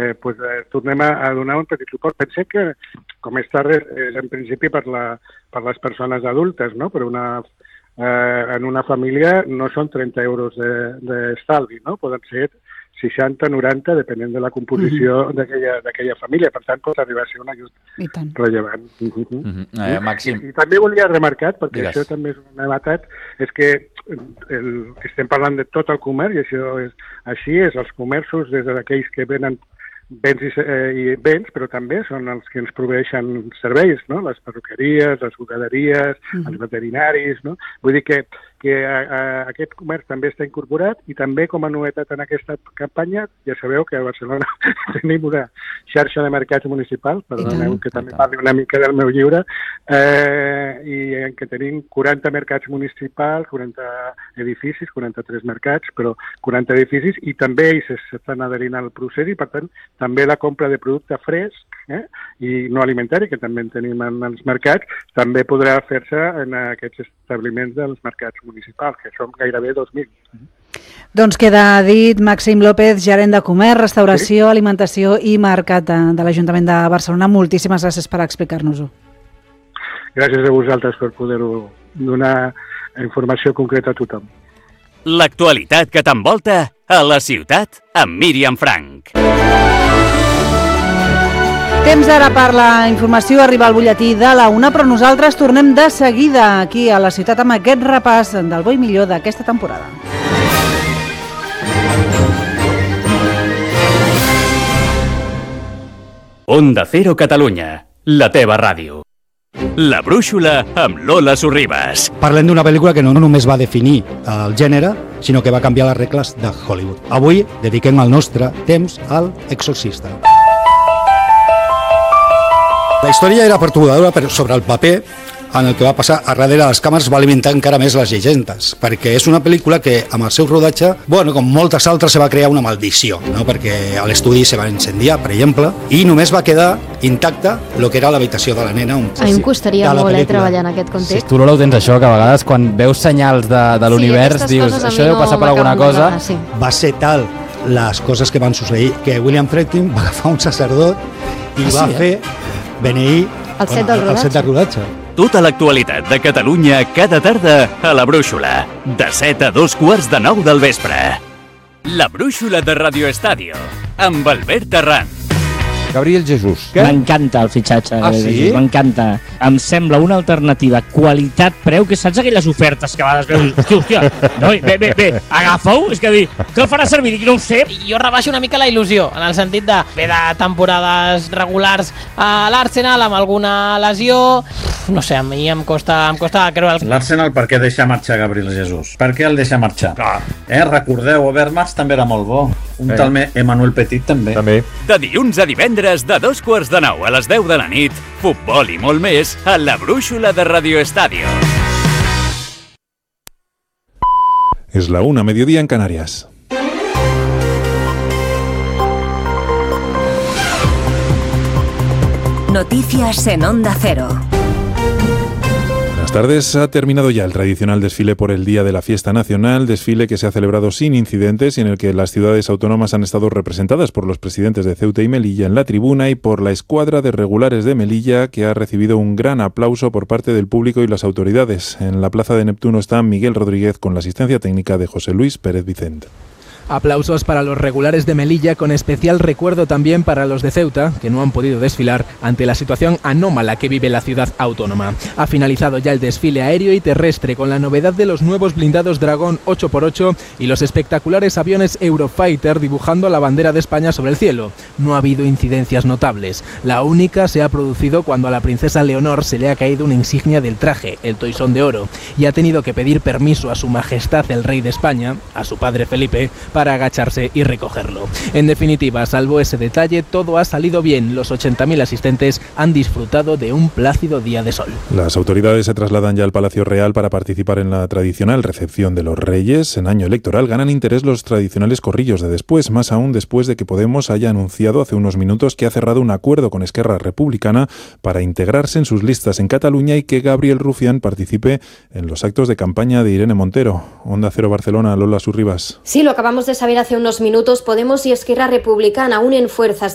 tornem a donar un petit suport. Pensem que, com és tard, és en principi per les persones adultes, no? Però en una família no són 30 euros d'estalvi, no? Poden ser 60, 90, depenent de la composició d'aquella família. Per tant, pot arribar a ser un ajut rellevant. Màxim. I també volia remarcar, perquè Digues. això també és una novetat, és que estem parlant de tot el comerç, i això és així, és els comerços, des d'aquells que venen béns i béns, però també són els que ens proveeixen serveis, no? Les perruqueries, les bugaderies, els veterinaris, no? Vull dir que aquest comerç també està incorporat, i també com a novetat en aquesta campanya, ja sabeu que a Barcelona tenim una xarxa de mercats municipals, perdoneu que també parli una mica del meu llibre, i en què tenim 40 mercats municipals, 40 edificis, 43 mercats, però 40 edificis, i també ells s'estan adherint al procés, i per tant també la compra de producte fresc i no alimentari, que també en tenim en els mercats, també podrà fer-se en aquests establiments dels mercats municipals, que són gairebé 2.000. Doncs queda dit Màxim López, gerent de Comerç, Restauració, Alimentació i Mercat de l'Ajuntament de Barcelona. Moltíssimes gràcies per explicar-nos-ho. Gràcies a vosaltres per poder-ho donar informació concreta a tothom. L'actualitat que t'envolta a la ciutat amb Míriam Frank. Temps ara per la informació, arriba el butlletí de la 1, però nosaltres tornem de seguida aquí a la ciutat amb aquest repàs del bo i millor d'aquesta temporada. Onda Cero Catalunya, la teva ràdio. La brúixola amb Lola Sorribas. Parlem d'una pel·lícula que no només va definir el gènere, sinó que va canviar les regles de Hollywood. Avui dediquem el nostre temps al Exorcista. La història era pertorbadora, però sobre el paper, en el que va passar a darrere de les càmeres, va alimentar encara més les llegendes, perquè és una pel·lícula que amb el seu rodatge, com moltes altres, se va crear una maldició, no? Perquè a l'estudi se va incendiar, per exemple, i només va quedar intacta el que era l'habitació de la nena. A mi em costaria molt treballar en aquest context. Si tu, Lola, ho tens això, que a vegades quan veus senyals de l'univers dius, això deu passar per alguna cosa. Va ser tal les coses que van succeir que William Friedkin va agafar un sacerdot i va fer beneir el set del rodatge. Tota l'actualitat de Catalunya cada tarda a la brúixola, de 7 a 2:15 del vespre. La brúixola de Radio Estadio, amb Albert Terran. Gabriel Jesús. M'encanta el fitxatge de Jesús, m'encanta. Em sembla una alternativa qualitat-preu, que saps aquelles ofertes que a vegades veus, hòstia, no, bé, agafa-ho, és que dir, què el farà servir? Dic, no ho sé. Jo rebaixo una mica la il·lusió, en el sentit de temporades regulars a l'Arsenal amb alguna lesió. No sé, a mi em costa creure. L'Arsenal per què deixa marxar Gabriel Jesús? Per què el deixa marxar? Recordeu, Overmars també era molt bo. Un tal Emmanuel Petit també. De dilluns a divendres, de 8:45 a les 10 de la nit, futbol i molt més a la brúixola de Radio Estadio. Es la 1, mediodía en Canarias. Noticias en Onda Cero. Buenas tardes. Ha terminado ya el tradicional desfile por el Día de la Fiesta Nacional, desfile que se ha celebrado sin incidentes y en el que las ciudades autónomas han estado representadas por los presidentes de Ceuta y Melilla en la tribuna y por la escuadra de regulares de Melilla, que ha recibido un gran aplauso por parte del público y las autoridades. En la Plaza de Neptuno está Miguel Rodríguez con la asistencia técnica de José Luis Pérez Vicente. Aplausos para los regulares de Melilla, con especial recuerdo también para los de Ceuta, que no han podido desfilar ante la situación anómala que vive la ciudad autónoma. Ha finalizado ya el desfile aéreo y terrestre, con la novedad de los nuevos blindados Dragón 8x8 y los espectaculares aviones Eurofighter dibujando la bandera de España sobre el cielo. No ha habido incidencias notables. La única se ha producido cuando a la princesa Leonor se le ha caído una insignia del traje, el toisón de oro, y ha tenido que pedir permiso a su majestad el rey de España, a su padre Felipe, para agacharse y recogerlo. En definitiva, salvo ese detalle, todo ha salido bien. Los 80.000 asistentes han disfrutado de un plácido día de sol. Las autoridades se trasladan ya al Palacio Real para participar en la tradicional recepción de los Reyes. En año electoral ganan interés los tradicionales corrillos de después, más aún después de que Podemos haya anunciado hace unos minutos que ha cerrado un acuerdo con Esquerra Republicana para integrarse en sus listas en Cataluña y que Gabriel Rufián participe en los actos de campaña de Irene Montero. Onda Cero Barcelona, Lola Sorribas. Sí, lo acabamos de saber hace unos minutos. Podemos y Esquerra Republicana unen fuerzas